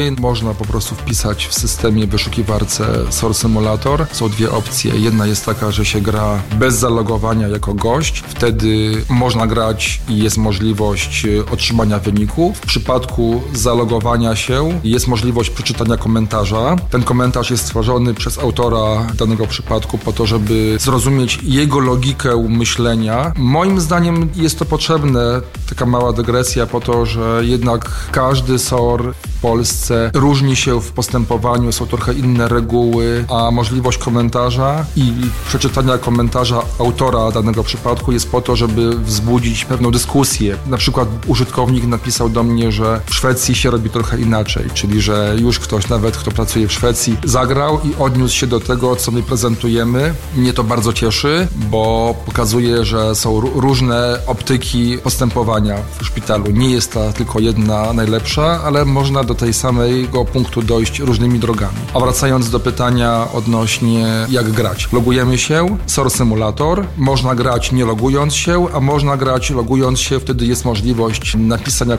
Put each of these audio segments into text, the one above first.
Można po prostu wpisać w systemie wyszukiwarce SOR Simulator. Są dwie opcje. Jedna jest taka, że się gra bez zalogowania jako gość. Wtedy można grać i jest możliwość otrzymania wyniku. W przypadku zalogowania się jest możliwość przeczytania komentarza. Ten komentarz jest stworzony przez autora danego przypadku po to, żeby zrozumieć jego logikę myślenia. Moim zdaniem jest to potrzebne, taka mała dygresja, po to, że jednak każdy SOR w Polsce różni się w postępowaniu, są trochę inne reguły, a możliwość komentarza i przeczytania komentarza autora danego przypadku jest po to, żeby wzbudzić pewną dyskusję. Na przykład użytkownik napisał do mnie, że w Szwecji się robi trochę inaczej, czyli że już ktoś nawet, kto pracuje w Szwecji, zagrał i odniósł się do tego, co my prezentujemy. Mnie to bardzo cieszy, bo pokazuje, że są różne optyki postępowania w szpitalu. Nie jest ta tylko jedna najlepsza, ale można do tej samego punktu dojść różnymi drogami. A wracając do pytania odnośnie jak grać. Logujemy się, SOR Simulator, można grać nie logując się, a można grać logując się, wtedy jest możliwość napisania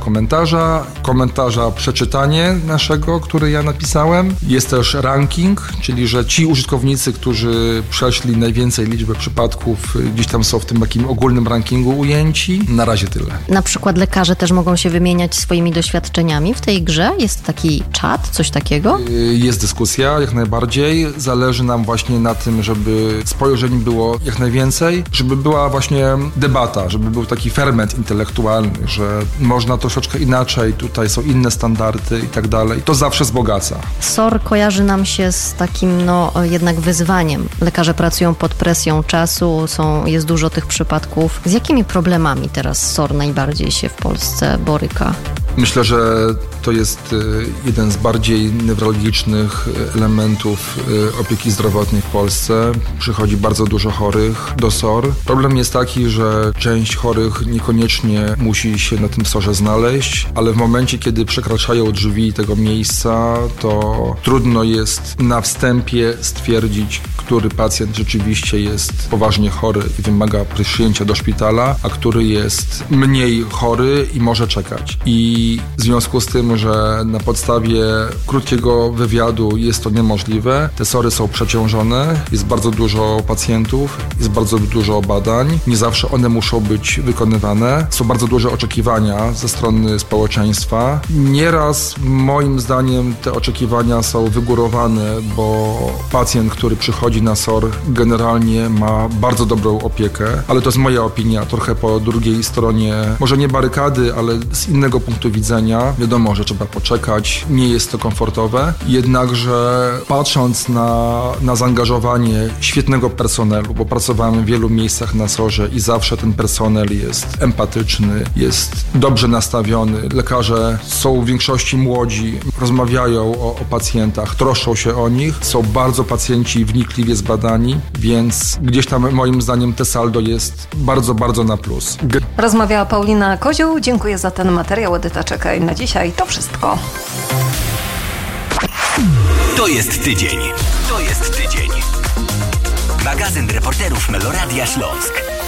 komentarza przeczytanie naszego, który ja napisałem. Jest też ranking, czyli że ci użytkownicy, którzy przeszli najwięcej liczbę przypadków, gdzieś tam są w tym takim ogólnym rankingu ujęci. Na razie tyle. Na przykład lekarze też mogą się wymieniać swoimi doświadczeniami w tej grze? Jest taki czat, coś takiego? Jest dyskusja, jak najbardziej. Zależy nam właśnie na tym, żeby spojrzeń było jak najwięcej, żeby była właśnie debata, żeby był taki ferment intelektualny, że można troszeczkę inaczej, tutaj są inne standardy i tak dalej. To zawsze wzbogaca. SOR kojarzy nam się z takim, jednak wyzwaniem. Lekarze pracują pod presją czasu, jest dużo tych przypadków. Z jakimi problemami teraz SOR najbardziej się w Polsce boryka? Myślę, że to jest jeden z bardziej newralgicznych elementów opieki zdrowotnej w Polsce. Przychodzi bardzo dużo chorych do SOR. Problem jest taki, że część chorych niekoniecznie musi się na tym SOR-ze znaleźć, ale w momencie, kiedy przekraczają drzwi tego miejsca, to trudno jest na wstępie stwierdzić, który pacjent rzeczywiście jest poważnie chory i wymaga przyjęcia do szpitala, a który jest mniej chory i może czekać. I w związku z tym, że na podstawie krótkiego wywiadu jest to niemożliwe, te SOR-y są przeciążone, jest bardzo dużo pacjentów, jest bardzo dużo badań, nie zawsze one muszą być wykonywane, są bardzo duże oczekiwania ze strony społeczeństwa. Nieraz moim zdaniem te oczekiwania są wygórowane, bo pacjent, który przychodzi na SOR, generalnie ma bardzo dobrą opiekę, ale to jest moja opinia, trochę po drugiej stronie, może nie barykady, ale z innego punktu widzenia. Wiadomo, że trzeba poczekać, nie jest to komfortowe, jednakże patrząc na zaangażowanie świetnego personelu, bo pracowałem w wielu miejscach na SOR-ze i zawsze ten personel jest empatyczny, jest dobrze nastawiony. Lekarze są w większości młodzi, rozmawiają o pacjentach, troszczą się o nich, są bardzo pacjenci wnikliwie zbadani, więc gdzieś tam moim zdaniem te saldo jest bardzo, bardzo na plus. Rozmawiała Paulina Kozioł, dziękuję za ten materiał. Edyta Czekaj. Na dzisiaj to wszystko. To jest tydzień. Magazyn reporterów Meloradia Śląsk.